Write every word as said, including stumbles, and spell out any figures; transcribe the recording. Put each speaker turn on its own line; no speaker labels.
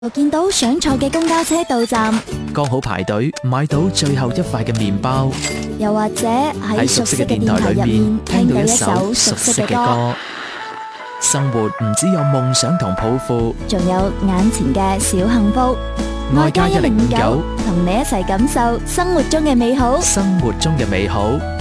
我見到想坐嘅公交車到站，
剛好排隊買到最後一塊嘅麵包，
又或者喺熟悉嘅電台入面聽到一首熟悉嘅歌。
生活唔只有夢想同抱負，
仲有眼前嘅小幸福。
愛加一零五九，
同你一齊感受生活中嘅美好。
生活中嘅美好。